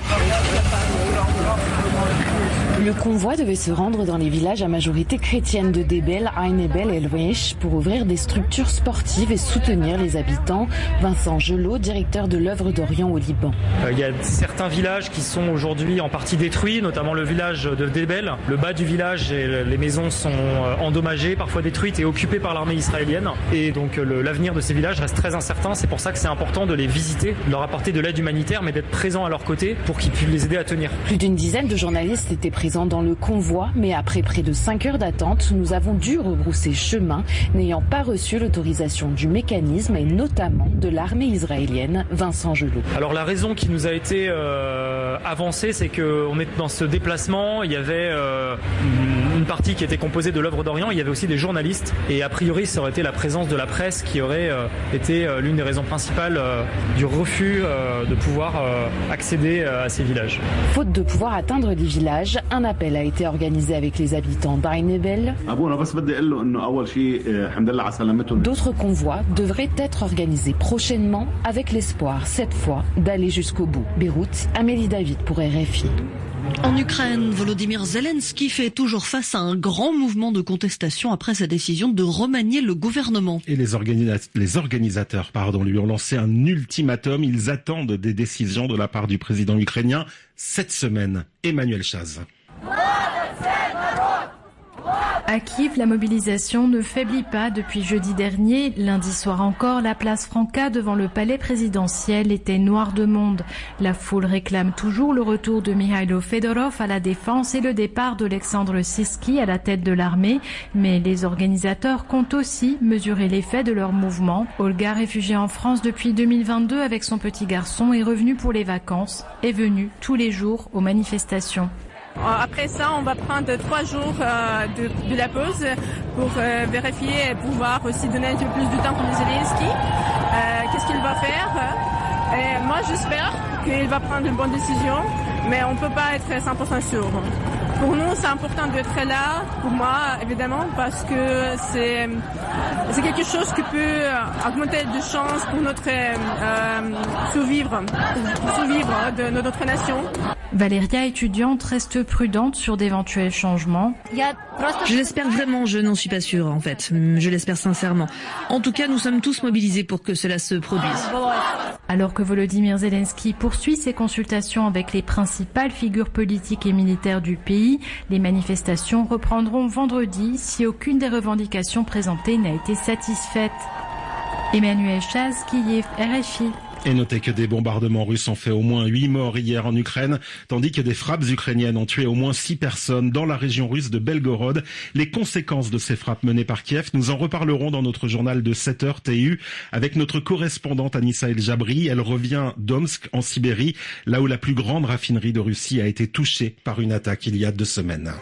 Speaker 14: Le convoi devait se rendre dans les villages à majorité chrétienne de Debel, Ain Ebel et El Weish pour ouvrir des structures sportives et soutenir les habitants. Vincent Gelot, directeur de l'Œuvre d'Orient au Liban.
Speaker 17: Il y a certains villages qui sont aujourd'hui en partie détruits, notamment le village de Debel. Le bas du village et les maisons sont endommagées, parfois détruites et occupées par l'armée israélienne. Et donc le, l'avenir de ces villages reste très incertain. C'est pour ça que c'est important de les visiter, de leur apporter de l'aide humanitaire, mais d'être présent à leur côté pour qu'ils puissent les aider à tenir.
Speaker 14: Plus d'une dizaine de journalistes étaient présents dans le convoi, mais après près de cinq heures d'attente, nous avons dû rebrousser chemin, n'ayant pas reçu l'autorisation du mécanisme et notamment de l'armée israélienne. Vincent Gelot.
Speaker 17: Alors la raison qui nous a été euh, avancée, c'est qu'on est dans ce déplacement, il y avait euh, une partie qui était composée de l'Œuvre d'Orient, il y avait aussi des journalistes, et a priori ça aurait été la présence de la presse qui aurait euh, été euh, l'une des raisons principales euh, du refus euh, de pouvoir euh, accéder euh, à ces villages.
Speaker 14: Faute de pouvoir atteindre les villages, un appel a été organisé avec les habitants d'Ain Ebel. D'autres convois devraient être organisés prochainement avec l'espoir, cette fois, d'aller jusqu'au bout. Beyrouth, Amélie David pour R F I.
Speaker 4: En Ukraine, Volodymyr Zelensky fait toujours face à un grand mouvement de contestation après sa décision de remanier le gouvernement.
Speaker 11: Et les, organisa- les organisateurs pardon, lui ont lancé un ultimatum. Ils attendent des décisions de la part du président ukrainien cette semaine. Emmanuel Chaz.
Speaker 18: À Kiev, la mobilisation ne faiblit pas depuis jeudi dernier. Lundi soir encore, la place Franca devant le palais présidentiel était noire de monde. La foule réclame toujours le retour de Mikhailo Fedorov à la défense et le départ d'Alexandre Syrski à la tête de l'armée. Mais les organisateurs comptent aussi mesurer l'effet de leur mouvement. Olga, réfugiée en France depuis deux mille vingt-deux avec son petit garçon, est revenue pour les vacances, est venue tous les jours aux manifestations.
Speaker 19: Après ça, on va prendre trois jours euh, de, de la pause pour euh, vérifier et pouvoir aussi donner un peu plus de temps pour Zelensky. Euh, qu'est-ce qu'il va faire? Et moi, j'espère qu'il va prendre une bonne décision, mais on ne peut pas être cent pour cent sûr. Pour nous, c'est important d'être là, pour moi, évidemment, parce que c'est, c'est quelque chose qui peut augmenter de chances pour notre euh, survivre, pour survivre de notre nation.
Speaker 18: Valéria, étudiante, reste prudente sur d'éventuels changements.
Speaker 4: Je l'espère vraiment, je n'en suis pas sûre en fait. Je l'espère sincèrement. En tout cas, nous sommes tous mobilisés pour que cela se produise.
Speaker 18: Alors que Volodymyr Zelensky poursuit ses consultations avec les principales figures politiques et militaires du pays, les manifestations reprendront vendredi si aucune des revendications présentées n'a été satisfaite. Emmanuel Chaz, Kiev, R F I.
Speaker 11: Et notez que des bombardements russes ont fait au moins huit morts hier en Ukraine, tandis que des frappes ukrainiennes ont tué au moins six personnes dans la région russe de Belgorod. Les conséquences de ces frappes menées par Kiev, nous en reparlerons dans notre journal de sept heures T U avec notre correspondante Anissa El Jabri. Elle revient d'Omsk en Sibérie, là où la plus grande raffinerie de Russie a été touchée par une attaque il y a deux semaines.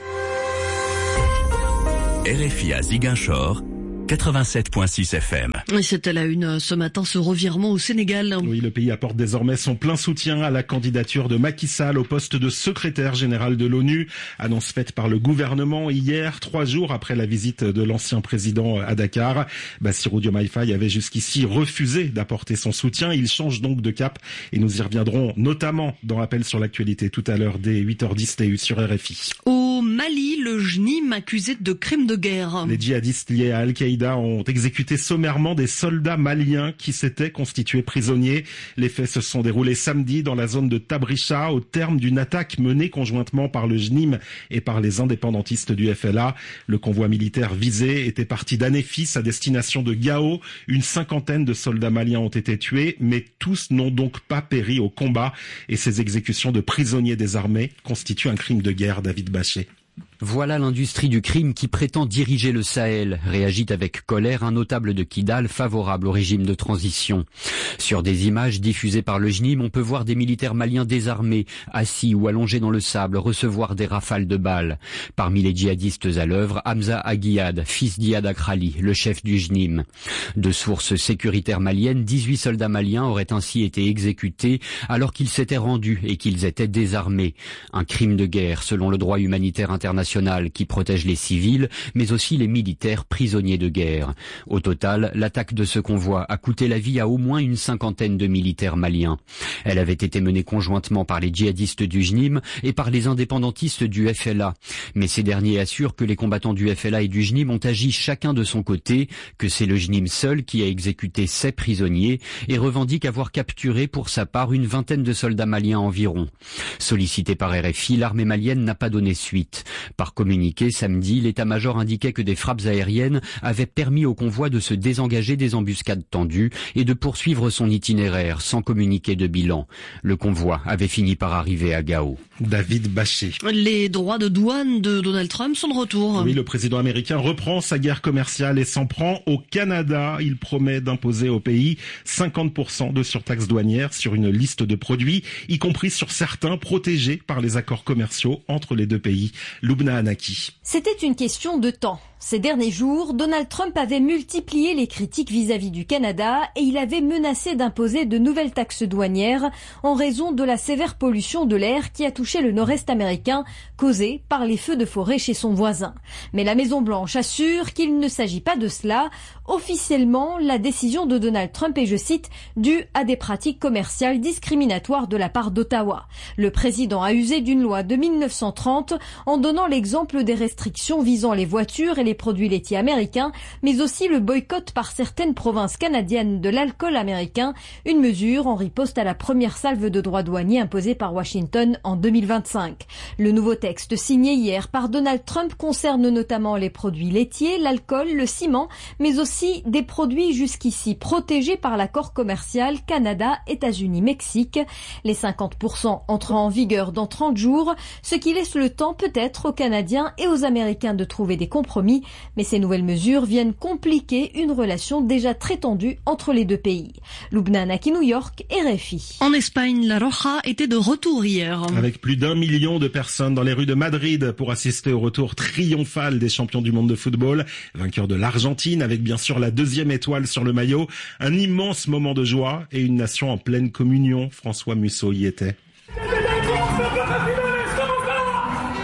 Speaker 10: R F I à Ziguinchor, quatre-vingt-sept virgule six F M.
Speaker 4: Et c'était la une ce matin, ce revirement au Sénégal.
Speaker 11: Oui, le pays apporte désormais son plein soutien à la candidature de Macky Sall au poste de secrétaire général de l'ONU. Annonce faite par le gouvernement hier, trois jours après la visite de l'ancien président à Dakar. Bassirou Diomaye Faye avait jusqu'ici refusé d'apporter son soutien. Il change donc de cap et nous y reviendrons notamment dans l'appel sur l'actualité tout à l'heure dès huit heures dix T U sur R F I.
Speaker 4: Au Mali, le J N I M accusé de crimes de guerre.
Speaker 11: Les djihadistes liés à Al-Qaïda ont exécuté sommairement des soldats maliens qui s'étaient constitués prisonniers. Les faits se sont déroulés samedi dans la zone de Tabricha au terme d'une attaque menée conjointement par le J N I M et par les indépendantistes du F L A. Le convoi militaire visé était parti d'Anéfis à destination de Gao. Une cinquantaine de soldats maliens ont été tués, mais tous n'ont donc pas péri au combat. Et ces exécutions de prisonniers désarmés constituent un crime de guerre, David Bachet.
Speaker 15: Voilà l'industrie du crime qui prétend diriger le Sahel, réagit avec colère un notable de Kidal favorable au régime de transition. Sur des images diffusées par le J N I M, on peut voir des militaires maliens désarmés, assis ou allongés dans le sable, recevoir des rafales de balles. Parmi les djihadistes à l'œuvre, Hamza Aguiad, fils d'Iyad Akrali, le chef du J N I M. De sources sécuritaires maliennes, dix-huit soldats maliens auraient ainsi été exécutés alors qu'ils s'étaient rendus et qu'ils étaient désarmés. Un crime de guerre selon le droit humanitaire international qui protège les civils, mais aussi les militaires prisonniers de guerre. Au total, l'attaque de ce convoi a coûté la vie à au moins une cinquantaine de militaires maliens. Elle avait été menée conjointement par les djihadistes du J N I M et par les indépendantistes du F L A. Mais ces derniers assurent que les combattants du F L A et du J N I M ont agi chacun de son côté, que c'est le J N I M seul qui a exécuté ces prisonniers et revendique avoir capturé pour sa part une vingtaine de soldats maliens environ. Sollicité par R F I, l'armée malienne n'a pas donné suite. Par communiqué, samedi, l'état-major indiquait que des frappes aériennes avaient permis au convoi de se désengager des embuscades tendues et de poursuivre son itinéraire sans communiquer de bilan. Le convoi avait fini par arriver à Gao.
Speaker 11: David Bachet.
Speaker 4: Les droits de douane de Donald Trump sont de retour.
Speaker 11: Oui, le président américain reprend sa guerre commerciale et s'en prend au Canada. Il promet d'imposer au pays cinquante pour cent de surtaxe douanière sur une liste de produits, y compris sur certains protégés par les accords commerciaux entre les deux pays. Lubna Anaki.
Speaker 16: C'était une question de temps. Ces derniers jours, Donald Trump avait multiplié les critiques vis-à-vis du Canada et il avait menacé d'imposer de nouvelles taxes douanières en raison de la sévère pollution de l'air qui a touché le nord-est américain, causée par les feux de forêt chez son voisin. Mais la Maison-Blanche assure qu'il ne s'agit pas de cela. Officiellement, la décision de Donald Trump est, je cite, due à des pratiques commerciales discriminatoires de la part d'Ottawa. Le président a usé d'une loi de mille neuf cent trente en donnant l'exemple des restrictions visant les voitures et les produits laitiers américains, mais aussi le boycott par certaines provinces canadiennes de l'alcool américain, une mesure en riposte à la première salve de droits douaniers imposée par Washington en deux mille vingt-cinq. Le nouveau texte signé hier par Donald Trump concerne notamment les produits laitiers, l'alcool, le ciment, mais aussi des produits jusqu'ici protégés par l'accord commercial Canada, États-Unis, Mexique. Les cinquante pour cent entrent en vigueur dans trente jours, ce qui laisse le temps peut-être aux Canadiens et aux Américains de trouver des compromis, mais ces nouvelles mesures viennent compliquer une relation déjà très tendue entre les deux pays. Lubna Anaki, New York, R F I.
Speaker 4: En Espagne, la Roja était de retour hier.
Speaker 11: Avec plus d'un million de personnes dans les rues de Madrid pour assister au retour triomphal des champions du monde de football, vainqueurs de l'Argentine avec bien sûr la deuxième étoile sur le maillot. Un immense moment de joie et une nation en pleine communion. François Musso y était.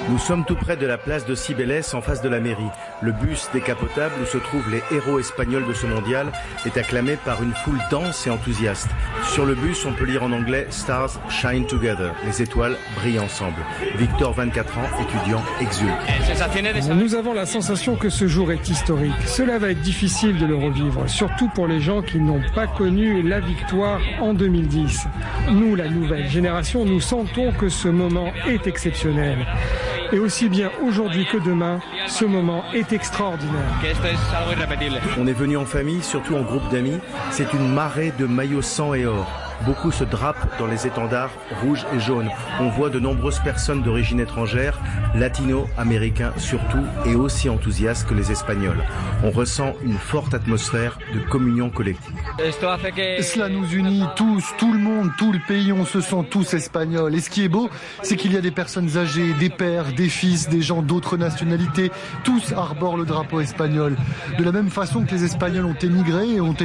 Speaker 20: Nous sommes tout près de la place de Cibeles, en face de la mairie. Le bus décapotable où se trouvent les héros espagnols de ce mondial est acclamé par une foule dense et enthousiaste. Sur le bus, on peut lire en anglais « Stars shine together », les étoiles brillent ensemble. Victor, vingt-quatre ans, étudiant, exulte.
Speaker 21: Nous avons la sensation que ce jour est historique. Cela va être difficile de le revivre, surtout pour les gens qui n'ont pas connu la victoire en deux mille dix. Nous, la nouvelle génération, nous sentons que ce moment est exceptionnel. Et aussi bien aujourd'hui que demain, ce moment est extraordinaire.
Speaker 20: On est venu en famille, surtout en groupe d'amis. C'est une marée de maillots sang et or. Beaucoup se drapent dans les étendards rouges et jaunes. On voit de nombreuses personnes d'origine étrangère, latino-américains surtout, et aussi enthousiastes que les Espagnols. On ressent une forte atmosphère de communion collective.
Speaker 22: Cela nous unit tous, tout le monde, tout le pays, on se sent tous espagnols. Et ce qui est beau, c'est qu'il y a des personnes âgées, des pères, des fils, des gens d'autres nationalités, tous arborent le drapeau espagnol. De la même façon que les Espagnols ont émigré et ont